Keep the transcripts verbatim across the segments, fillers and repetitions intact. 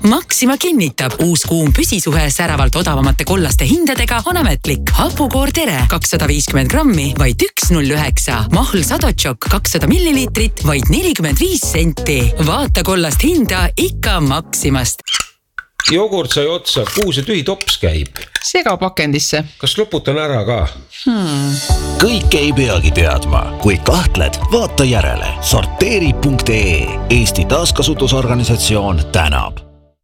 Maxima kinnitab, uus kuum püsisuhe säravalt odavamate kollaste hindadega on ametlik. Hapukoor Tere kakssada viiskümmend grammi, vaid üks null üheksa. Mahl Sadotšok kakssada milliliitrit, vaid nelikümmend viis senti. Vaata kollast hinda ikka Maximast. Jogurt sai otsa, kuhu see tühi tops käib? Sega pakendisse. Kas loputan ära ka? Hmm. Kõik ei peagi teadma. Kui kahtled, vaata järele. Sorteeri punkt ee. Eesti taaskasutusorganisatsioon tänab.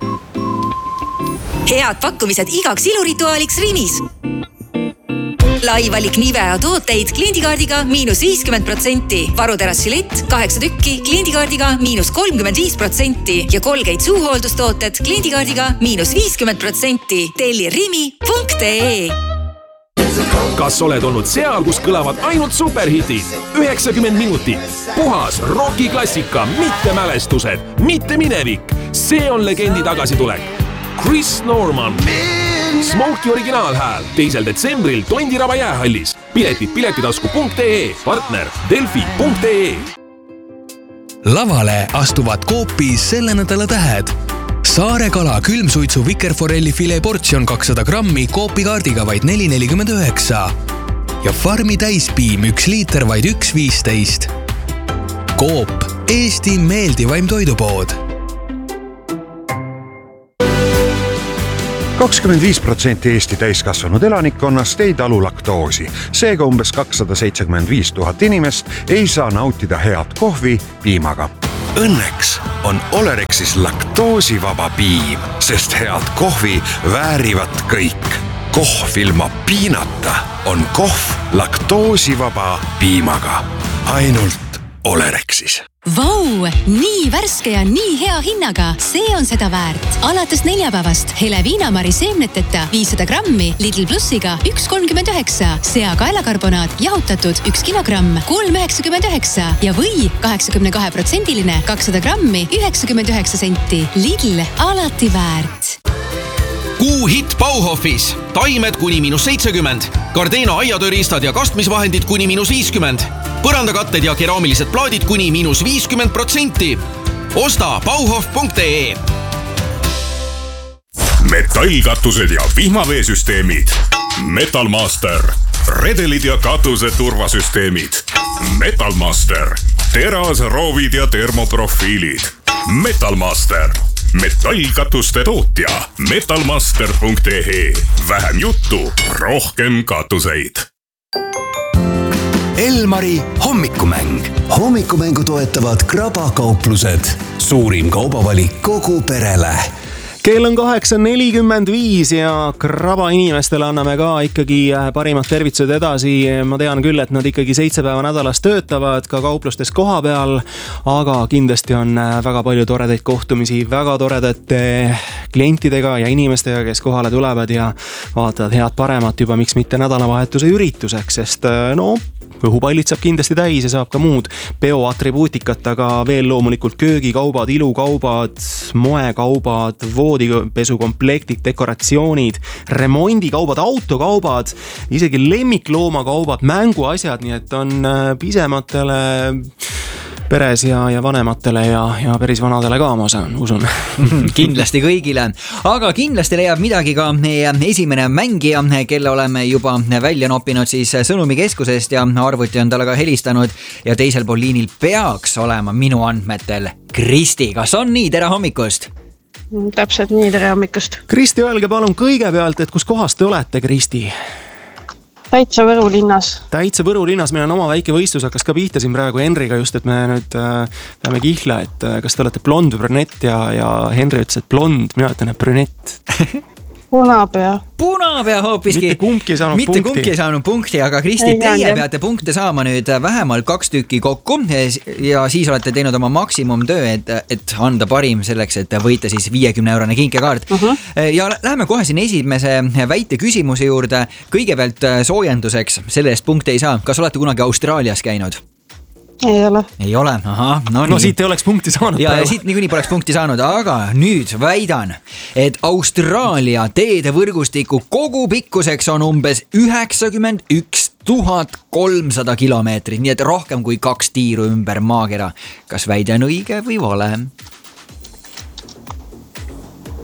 Head pakkumised igaks ilurituaaliks Rimis. Lai valik Nivea tooteid kliendikaardiga miinus viiskümmend protsenti. Varuterassilett kaheksa tükki kliendikaardiga miinus kolmkümmend viis protsenti ja Colgate suuhooldustooted kliendikaardiga miinus viiskümmend protsenti. Telli rimi punkt ee. Kas oled olnud seal, kus kõlavad ainult superhitid? üheksakümmend minutit. Puhas rocki klassika, mitte mälestused, mitte minevik. See on legendi tagasitulek. Chris Norman. Smokey originaalhääl teisel detsembril Tondiraba jäähallis. Piletid piletitasku punkt ee, partner delfi punkt ee. Lavale astuvad Coopis selle nädala tähed. Saare kala külmsuitsu vikerforelli filet portsjon kakssada grammi Coopi kaardiga vaid neli nelikümmend üheksa. Ja Farmi täispiim üks liiter vaid üks viisteist. Coop, Eesti meeldivaim toidupood. kakskümmend viis protsenti Eesti täiskasvanud elanikkonnast ei talu laktoosi. Seega umbes kakssada seitsekümmend viis tuhat inimest ei saa nautida head kohvi piimaga. Õnneks on Olerexis laktoosivaba piim, sest head kohvi väärivad kõik. Kohv ilma piinata on kohv laktoosivaba piimaga. Ainult Olerexis. Vau, nii värske ja nii hea hinnaga. See on seda väärt. Alates neljapäevast hele viinamari seemneteta viissada grammi Lidl Plussiga üks kolmkümmend üheksa. Sea kaelakarbonaat jahutatud üks kilogramm kolm üheksakümmend üheksa ja või kaheksakümmend kaks protsendiline kakssada grammi üheksakümmend üheksa senti. Lidl alati väärt. Kuu hit Bauhofis. Taimed kuni miinus seitsekümmend. Gardena aiatööriistad ja kastmisvahendid kuni miinus viiskümmend. Põrandakatted ja keraamilised plaadid kuni miinus viiskümmend protsenti. Osta bauhof punkt ee. Metallkatused ja vihmaveesüsteemid. Metalmaster. Redelid ja katuse turvasüsteemid. Metalmaster. Teras, roovid ja termoprofiilid. Metalmaster. Metallkatuste tootja metalmaster punkt ee. Vähem juttu, rohkem katuseid. Elmari hommikumäng. Hommikumängu toetavad Krabakauplused. Suurim kaubavalik kogu perele. Kell on kaheksa nelikümmend viis ja Kraba inimestele anname ka ikkagi parimad tervitused edasi. Ma tean küll, et nad ikkagi seitse päeva nädalas töötavad ka kauplustes koha peal, aga kindlasti on väga palju toredaid kohtumisi väga toredate klientidega ja inimestega, kes kohale tulevad ja vaatavad head paremat juba miks mitte nädalavahetuse ürituseks, sest no õhupallid saab kindlasti täis ja saab ka muud peoatribuutikat, aga veel loomulikult köögikaubad, ilukaubad, moekaubad, voodipesukomplektid, dekoratsioonid, remondikaubad, autokaubad, isegi lemmikloomakauvad, mänguasjad, nii et on pisematele peres ja, ja vanematele ja, ja päris vanadele ka, ma saan, usun. Kindlasti kõigile. Aga kindlasti leiab midagi ka meie esimene mängija, kelle oleme juba välja noppinud siis sõnumikeskusest ja arvuti on talle ka helistanud ja teisel pool liinil peaks olema minu andmetel Kristi. Kas on nii? Tere hommikust! Täpselt nii, tere hommikust. Kristi, öelge palun kõigepealt, et kus kohas te olete, Kristi? Täitsa Võru linnas. Täitsa Võru linnas, meil on oma väike võistlus, hakkas ka pihta siin praegu Henriga just, et me nüüd äh, peame kihla, et äh, kas te olete blond või brünett ja, ja Henri ütles, et blond, mina ütlen, et brünett. Punapea. Punapea hoopiski. Mitte kumbki ei saanud Mitte punkti. kumbki ei saanud punkti, aga Kristi, Ei, teie jah. peate punkte saama nüüd vähemalt kaks tükki kokku ja siis olete teinud oma maksimumtöö, et, et anda parim selleks, et võita siis viiekümne eurone kinkekaart. Uh-huh. Ja läheme kohe siin esimese väite küsimuse juurde. Kõigepealt soojenduseks, selle eest punkte ei saa. Kas olete kunagi Austraalias käinud? Ei ole. Ei ole, aha. No, no siit ei oleks punkti saanud. Ja, ja siit niikuinii poleks punkti saanud, aga nüüd väidan, et Austraalia teedevõrgustiku kogu pikkuseks on umbes üheksakümmend üks tuhat kolmsada kilomeetrit, nii et rohkem kui kaks tiiru ümber maakera. Kas väide on õige või vale?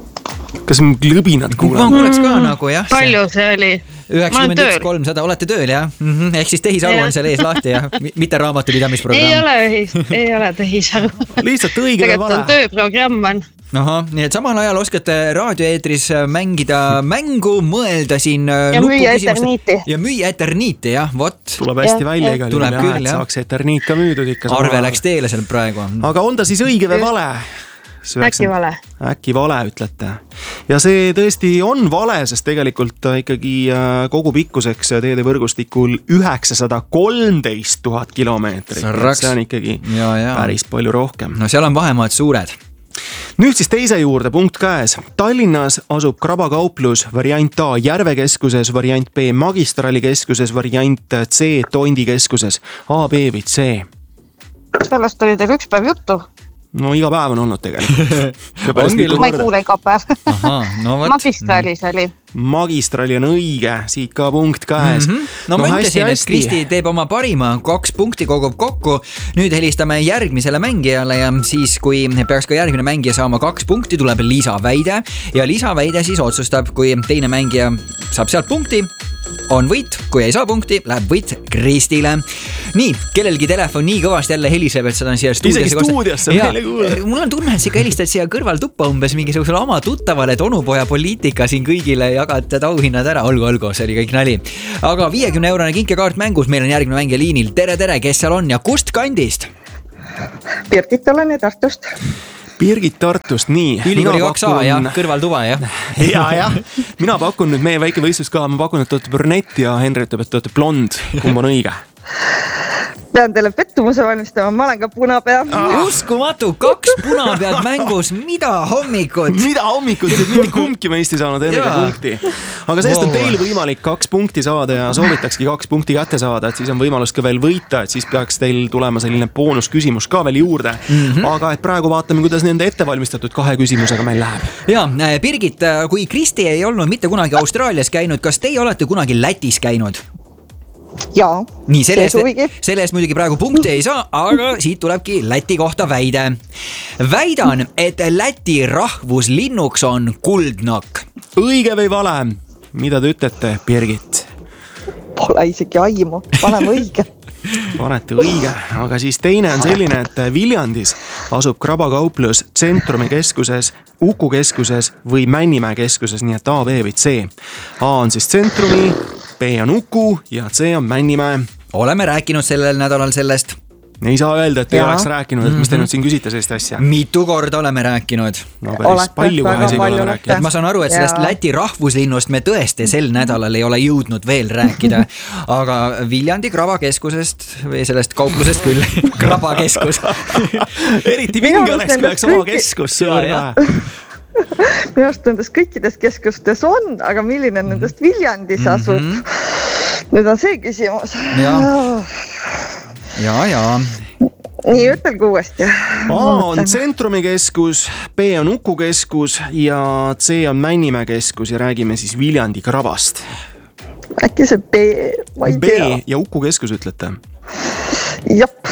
kas lõbinad kuulad? Ma kuuleks ka nagu jah. Palju see oli? üheksakümmend üks kolmsada, olete tööl jah? Mm-hmm. Ehk siis tehisaru on seal ees lahti ja mitte raamatupidamisprogramm. Ei ole, ei ole tehisaru. Lihtsalt õige või vale? Tegelikult on tööprogramm on. Aha, nii et samal ajal oskate raadioeetris mängida mängu, mõelda siin ja müüa eterniiti. Ja müüa eterniiti, jah, vot. Tuleb hästi ja, välja igal juhul, jah, et saaks eterniit ka müüdud ikka. Arve läks teele seal praegu. Aga on ta siis õige või vale? Äkki vale. Äkki vale, ütlete. Ja see tõesti on vale, sest tegelikult ikkagi kogu pikkuseks teede võrgustikul üheksasada kolmteist tuhat kilomeetrit. See on ikkagi ja, ja. päris palju rohkem. No seal on vahemaad suured. Nüüd siis teise juurde, punkt käes. Tallinnas asub Krabakauplus variant A Järvekeskuses, variant B Magistralikeskuses, variant C Tondikeskuses. A, B või C? Sellest oli teil üks päev juttu. No iga päev on olnud tegelikult. Ma ei kuule iga päev. Aha, no võt. Magistralis oli. Magistrali on õige, siit ka punkt käes. Mm-hmm. No, no ma ütlesin, et Kristi teeb oma parima, kaks punkti kogub kokku. Nüüd helistame järgmisele mängijale ja siis, kui peaks ka järgmine mängija saama kaks punkti, tuleb lisaväide. Ja lisaväide siis otsustab, kui teine mängija saab sealt punkti, on võit, kui ei saa punkti, läheb võit Kristile. Nii, kellelgi telefon nii kõvasti jälle heliseb, et seda on siia stuudiosse. Isegi stuudiosse meile kuule. Mul on tunne, et sa ikka helistad siia kõrval tuppa umbes mingisugusele oma tuttavale, et onupoja poliitika siin kõigile jagad auhinnad ära. Olgu, olgu, see oli kõik nali. Aga viiekümne eurone kinkekaart mängus, meil on järgmine mängija liinil. Tere, tere, kes seal on ja kust kandist? Birgit olen ja Tartust. Birgit Tartust, nii. Ülikooli kaks A ja kõrval tuba, jah? ja, jah. Mina pakun nüüd meie väike võistlus ka, ma pakun, et te olete brünett ja Henri ütleb, et te olete blond. Kumb on õige? Pean teile pettumuse valmistama, ma olen ka punapea. Uskumatu, kaks punapead mängus, mida hommikud? Mida hommikud, mitte kumbki meist ei saanud Henriga punkti. Aga sellest on teil võimalik kaks punkti saada ja soovitakski kaks punkti kätte saada, et siis on võimalus ka veel võita, et siis peaks teil tulema selline boonusküsimus ka veel juurde. Mm-hmm. Aga et praegu vaatame, kuidas nende ettevalmistatud kahe küsimusega meil läheb. Ja, Birgit, kui Kristi ei olnud mitte kunagi Austraalias käinud, kas teie olete kunagi Lätis käinud? Jaa, nii, selle eest, selle eest muidugi praegu punkti ei saa, aga siit tulebki Läti kohta väide. Väidan, et Läti rahvuslinnuks on kuldnokk. Õige või vale? Mida te ütlete, Birgit? Pole isegi aimu, paneme õige. Panete õige, aga siis teine on selline, et Viljandis asub Krabakauplus Tsentrumi keskuses, Uku keskuses või Männimäe keskuses, nii et A, B või C. A on siis Tsentrumi, B on Uku ja C on Männimäe. Oleme rääkinud sellel nädalal sellest. Ei saa öelda, et ei oleks rääkinud, et mis te nüüd siin küsite sellist asja. Mitu korda oleme rääkinud. No päris palju kohe isegi oleme rääkinud. Ma saan aru, et sellest Läti rahvuslinnust me tõesti sel nädalal ei ole jõudnud veel rääkida. Aga Viljandi Krabakeskusest või sellest kauplusest küll. Krabakeskus. Eriti vinge oleks, kui oleks oma keskus. Minu arust nendest kõikides keskustes on, aga milline nendest Viljandis asub? Mm-hmm. Nüüd on see küsimus. Ja. Ja, ja. Nii, ütelge uuesti. A on Tsentrumi keskus, B on Uku keskus ja C on Männimäe keskus ja räägime siis Viljandi Krabast. Äkki see B, ma ei B tea. B ja Uku keskus ütlete? Jop.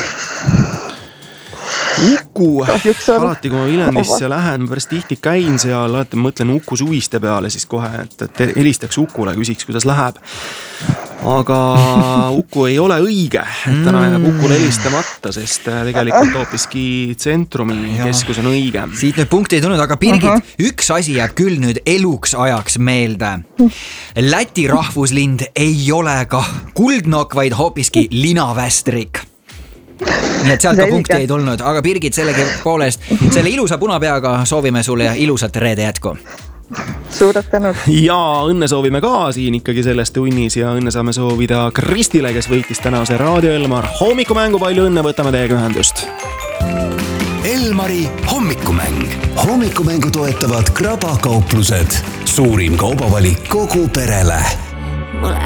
Uku, alati kui ma Viljandisse lähen, ma päris tihti käin seal, alati mõtlen Uku suviste peale siis kohe, et, et helistaks Ukule, küsiks, kuidas läheb. Aga Uku ei ole õige, et täna jääb Ukule helistamata, sest tegelikult hoopiski Tsentrumi keskus on õige. Siit nüüd punkti ei tulnud, aga Birgit, uh-huh. üks asi jääb küll nüüd eluks ajaks meelde. Läti rahvuslind ei ole ka kuldnokk, vaid hoopiski linavästrik. Nii et sealt ka punkti ei tulnud, aga Birgit sellegi poolest selle ilusa punapeaga soovime sulle ilusat reede jätku. Suured tänud. Ja õnne soovime ka siin ikkagi selles tunnis ja õnne saame soovida Kristile, kes võitis tänase Raadio Elmar hommikumängu. Palju õnne, võtame teiega ühendust. Elmari hommikumäng. Hommikumängu toetavad Krabakauplused. Suurim kaubavalik kogu perele.